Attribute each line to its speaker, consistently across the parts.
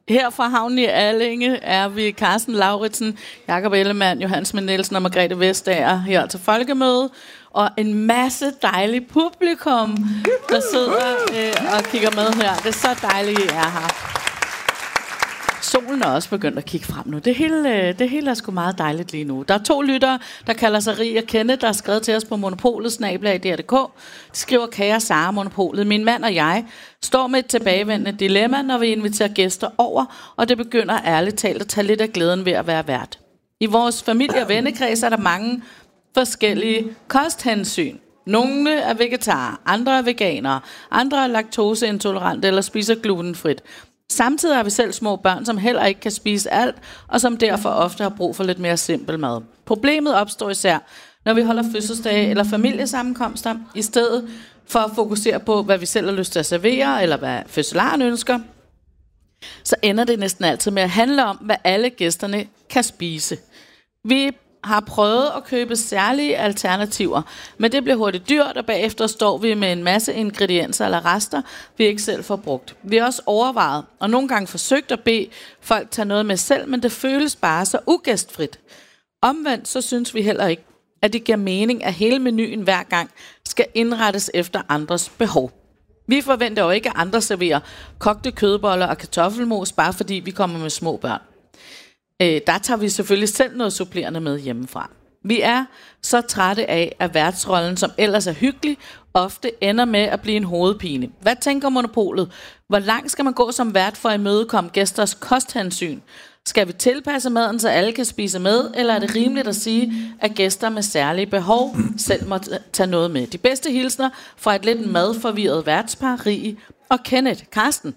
Speaker 1: Her fra havnen i Allinge er vi Carsten Lauritsen, Jakob Ellemann, Johan Schmidt Nielsen og Margrethe Vestager her til folkemøde. Og en masse dejlig publikum, der sidder og kigger med her. Det er så dejligt, I er her. Solen er også begyndt at kigge frem nu. Det hele er sgu meget dejligt lige nu. Der er 2 lyttere, der kalder sig Rie og Kenneth, der har skrevet til os på monopolet@dr.dk. De skriver: Kære Sara, Monopolet, min mand og jeg står med et tilbagevendende dilemma, når vi inviterer gæster over, og det begynder ærligt talt at tage lidt af glæden ved at være vært. I vores familie- og vennekreds er der mange forskellige kosthensyn. Nogle er vegetarer, andre er veganere, andre er laktoseintolerante eller spiser glutenfrit. Samtidig har vi selv små børn, som heller ikke kan spise alt, og som derfor ofte har brug for lidt mere simpel mad. Problemet opstår især, når vi holder fødselsdage eller familiesammenkomster, i stedet for at fokusere på, hvad vi selv har lyst til at servere, eller hvad fødselaren ønsker, så ender det næsten altid med at handle om, hvad alle gæsterne kan spise. Vi har prøvet at købe særlige alternativer, men det bliver hurtigt dyrt, og bagefter står vi med en masse ingredienser eller rester, vi ikke selv får brugt. Vi har også overvejet, og nogle gange forsøgt at bede folk tage noget med selv, men det føles bare så ugæstfrit. Omvendt så synes vi heller ikke, at det giver mening, at hele menuen hver gang skal indrettes efter andres behov. Vi forventer jo ikke, at andre serverer kogte kødboller og kartoffelmos, bare fordi vi kommer med små børn. Der tager vi selvfølgelig selv noget supplerende med hjemmefra. Vi er så trætte af, at værtsrollen, som ellers er hyggelig, ofte ender med at blive en hovedpine. Hvad tænker Monopolet? Hvor langt skal man gå som vært for at imødekomme gæsters kosthensyn? Skal vi tilpasse maden, så alle kan spise med, eller er det rimeligt at sige, at gæster med særlige behov selv må tage noget med? De bedste hilsner fra et lidt madforvirret værtspar, Rie og Kenneth. Carsten?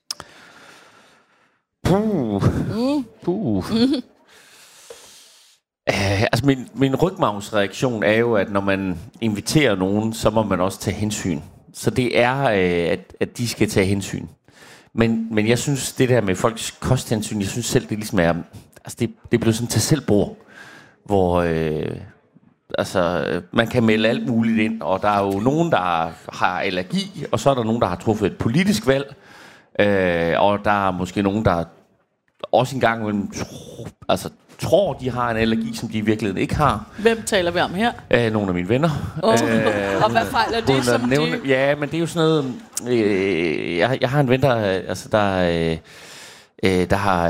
Speaker 2: Altså min rygmarvsreaktion er jo, at når man inviterer nogen, så må man også tage hensyn. Så det er, at de skal tage hensyn. Men jeg synes, det der med folks kosthensyn, jeg synes selv, det ligesom er, altså det er blevet sådan til selvbord, hvor man kan melde alt muligt ind, og der er jo nogen, der har allergi, og så er der nogen, der har truffet et politisk valg, og der er måske nogen, der også engang tror, de har en allergi, som de i virkeligheden ikke har.
Speaker 1: Hvem taler vi om her?
Speaker 2: Nogle af mine venner.
Speaker 1: Og hvad fejler det, som de...
Speaker 2: Ja, men det er jo sådan noget... Jeg har en ven, der har...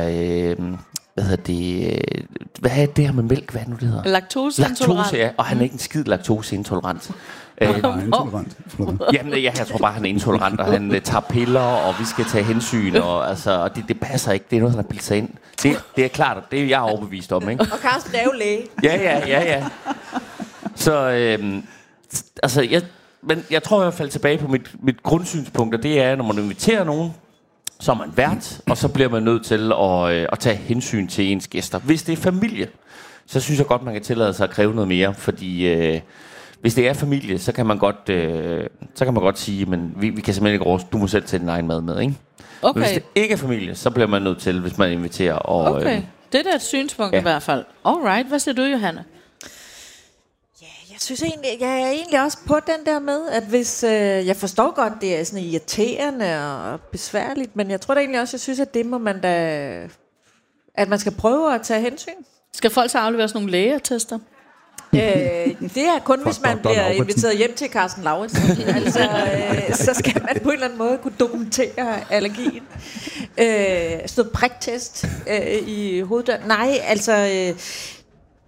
Speaker 2: hvad er det her med mælk? Hvad er det nu, det hedder?
Speaker 1: Laktoseintolerant.
Speaker 2: Ja, og han er ikke en skid laktoseintolerant.
Speaker 3: Intolerant.
Speaker 2: Jamen, jeg tror bare, han er intolerant, og han tager piller, og vi skal tage hensyn, og det passer ikke. Det er noget, han har bildt sig ind. Det er klart, det er jeg overbevist om, ikke?
Speaker 4: Og Carsten er jo læge.
Speaker 2: Ja. Så, jeg tror i hvert fald tilbage på mit grundsynspunkt, og det er, når man inviterer nogen, så er man vært, og så bliver man nødt til at tage hensyn til ens gæster. Hvis det er familie, så synes jeg godt, man kan tillade sig at kræve noget mere, fordi hvis det er familie, så kan man godt sige, men vi kan simpelthen ikke råse, du må selv tage din egen mad med, ikke? Okay. Men hvis det ikke er familie, så bliver man nødt til, hvis man inviterer.
Speaker 1: Okay, det er da et synspunkt i hvert fald. Alright, hvad siger du, Johanne?
Speaker 4: Jeg synes egentlig, jeg er egentlig også på den der med, at hvis jeg forstår godt, det er sådan irriterende og besværligt, men jeg tror da egentlig også, jeg synes, at det må man da, at man skal prøve at tage hensyn.
Speaker 1: Skal folk så aflevere sådan nogle lægeattester?
Speaker 4: Det er kun, hvis man bliver inviteret hjem til Carsten Lauritsen. Altså, så skal man på en eller anden måde kunne dokumentere allergien. Sådan noget priktest i hoveddøren. Nej, altså...